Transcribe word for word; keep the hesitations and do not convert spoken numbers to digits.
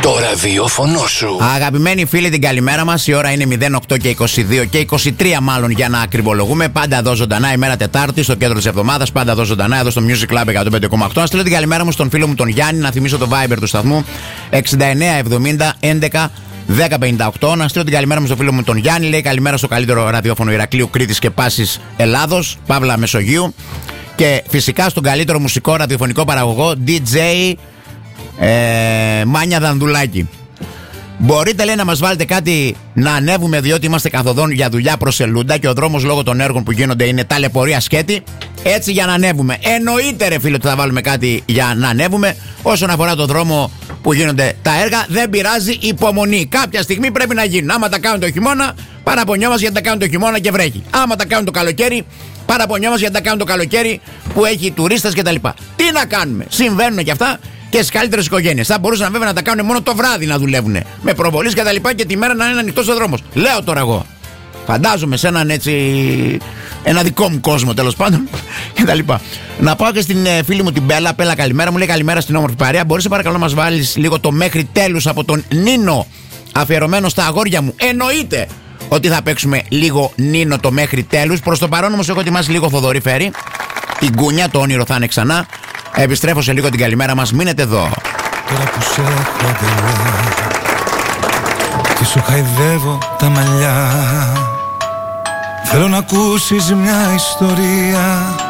Το ραδιόφωνο σου. Αγαπημένοι φίλοι, την καλημέρα μας. Η ώρα είναι μηδέν οκτώ και είκοσι δύο και είκοσι τρία μάλλον για να ακριβολογούμε. Πάντα εδώ ζωντανά, ημέρα Τετάρτη, στο κέντρο της εβδομάδας. Πάντα εδώ ζωντανά, εδώ στο Music Club εκατόν πέντε κόμμα οκτώ. Να στείλω την καλημέρα μου στον φίλο μου τον Γιάννη. Να θυμίσω το Viber του σταθμού εξήντα εννέα εβδομήντα έντεκα δέκα πενήντα οκτώ. Να στείλω την καλημέρα μου στον φίλο μου τον Γιάννη. Λέει καλημέρα στο καλύτερο ραδιόφωνο Ηρακλείου, Κρήτης και Πάσης Ελλάδος, Παύλα Μεσογείου. Και φυσικά στον καλύτερο μουσικό ραδιοφωνικό παραγωγό ντι τζέι ε, Μάνια Δανδουλάκη. Μπορείτε, λέει, να μας βάλετε κάτι να ανέβουμε, διότι είμαστε καθοδόν για δουλειά προς Ελούντα και ο δρόμος λόγω των έργων που γίνονται είναι ταλαιπωρία σκέτη. Έτσι για να ανέβουμε. Εννοείται, ρε φίλε, ότι θα βάλουμε κάτι για να ανέβουμε. Όσον αφορά το δρόμο που γίνονται τα έργα, δεν πειράζει, υπομονή. Κάποια στιγμή πρέπει να γίνουν. Άμα τα κάνουν το χειμώνα, παραπονιόμαστε γιατί τα κάνουν το χειμώνα και βρέχει. Άμα τα κάνουν το καλοκαίρι, παραπονιόμαστε γιατί τα κάνουν το καλοκαίρι που έχει τουρίστες κτλ. Τι να κάνουμε, συμβαίνουν και αυτά. Και στις καλύτερες οικογένειες. Θα μπορούσαν βέβαια να τα κάνουν μόνο το βράδυ να δουλεύουν. Με προβολής και τα λοιπά και τη μέρα να είναι ανοιχτός ο δρόμος. Λέω τώρα εγώ. Φαντάζομαι σε έναν έτσι. Ένα δικό μου κόσμο τέλος πάντων. Και τα λοιπά. Να πάω και στην ε, φίλη μου την Μπέλα. Πέλα, καλημέρα. Μου λέει καλημέρα στην όμορφη παρέα. Μπορείς παρακαλώ να μας βάλεις λίγο το μέχρι τέλους από τον Νίνο. Αφιερωμένο στα αγόρια μου. Εννοείται ότι θα παίξουμε λίγο Νίνο το μέχρι τέλους. Προς το παρόν όμως έχω ετοιμάσει λίγο Θοδωρή Φέρη. Την κούνια, το όνειρο θα είναι ξανά. Επιστρέφω σε λίγο την καλημέρα μας. Μείνετε εδώ. Τώρα που σε έχω αγκαλιά και σου χαϊδεύω τα μαλλιά, θέλω να ακούσεις μια ιστορία